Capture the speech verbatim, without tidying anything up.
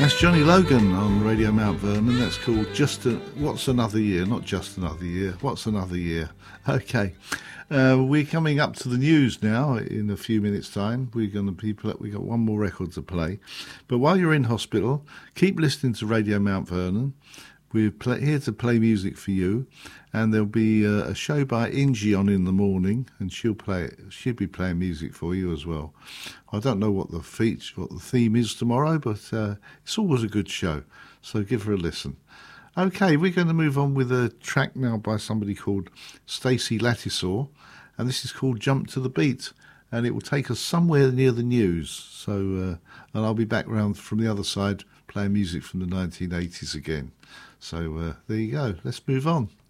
That's Johnny Logan on Radio Mount Vernon. That's called Just a, What's Another Year? Not Just Another Year. What's Another Year? Okay. Uh, we're coming up to the news now in a few minutes' time. We're going to people. We've got one more record to play. But while you're in hospital, keep listening to Radio Mount Vernon. We're play, here to play music for you, and there'll be a, a show by Ingie on in the morning, and she'll play. She'll be playing music for you as well. I don't know what the feature, what the theme is tomorrow, but uh, it's always a good show. So give her a listen. Okay, we're going to move on with a track now by somebody called Stacey Lattisaw, and this is called "Jump to the Beat," and it will take us somewhere near the news. So, uh, and I'll be back round from the other side playing music from the nineteen eighties again. So uh, there you go. Let's move on.